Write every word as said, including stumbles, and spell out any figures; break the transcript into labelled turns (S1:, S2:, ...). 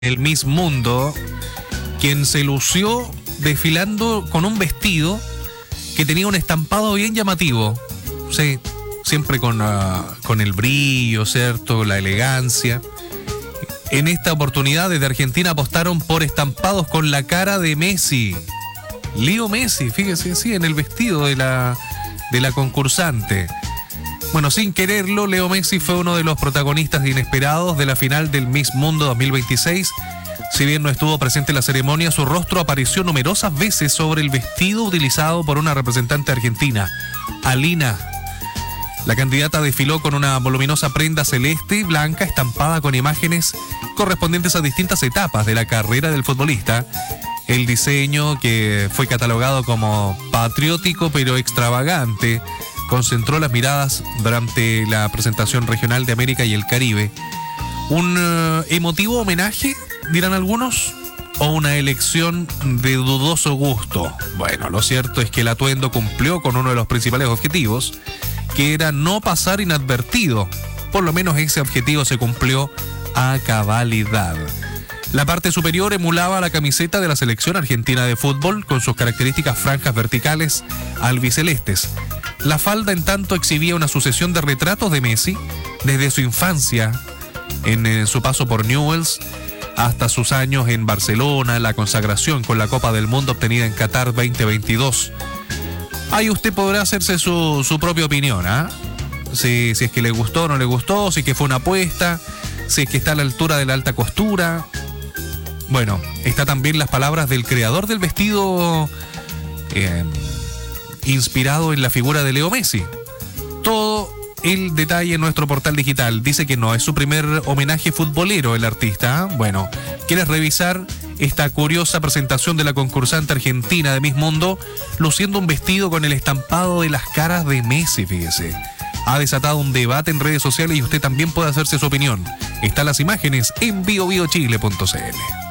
S1: el Miss Mundo, quien se lució desfilando con un vestido que tenía un estampado bien llamativo. Sí, siempre con, uh, con el brillo, ¿cierto? La elegancia. En esta oportunidad desde Argentina apostaron por estampados con la cara de Messi. Leo Messi, fíjese, sí, en el vestido de la, de la concursante. Bueno, sin quererlo, Leo Messi fue uno de los protagonistas inesperados de la final del Miss Mundo dos mil veintiséis. Si bien no estuvo presente en la ceremonia, su rostro apareció numerosas veces sobre el vestido utilizado por una representante argentina, Alina. La candidata desfiló con una voluminosa prenda celeste y blanca estampada con imágenes correspondientes a distintas etapas de la carrera del futbolista. El diseño, que fue catalogado como patriótico pero extravagante, concentró las miradas durante la presentación regional de América y el Caribe. ¿Un uh, emotivo homenaje, dirán algunos, o una elección de dudoso gusto? Bueno, lo cierto es que el atuendo cumplió con uno de los principales objetivos, que era no pasar inadvertido. Por lo menos ese objetivo se cumplió a cabalidad. La parte superior emulaba la camiseta de la selección argentina de fútbol con sus características franjas verticales albicelestes. La falda, en tanto, exhibía una sucesión de retratos de Messi desde su infancia, en, en su paso por Newell's, hasta sus años en Barcelona, la consagración con la Copa del Mundo obtenida en Qatar veinte veintidós. Ahí usted podrá hacerse su, su propia opinión, ¿ah? ¿eh? Si, si es que le gustó o no le gustó, si es que fue una apuesta, si es que está a la altura de la alta costura. Bueno, está también las palabras del creador del vestido, eh, inspirado en la figura de Leo Messi. Todo el detalle en nuestro portal digital. Dice que no es su primer homenaje futbolero el artista. Bueno, ¿quieres revisar esta curiosa presentación de la concursante argentina de Miss Mundo luciendo un vestido con el estampado de las caras de Messi? Fíjese, ha desatado un debate en redes sociales y usted también puede hacerse su opinión. Están las imágenes en bio bio chile punto c l.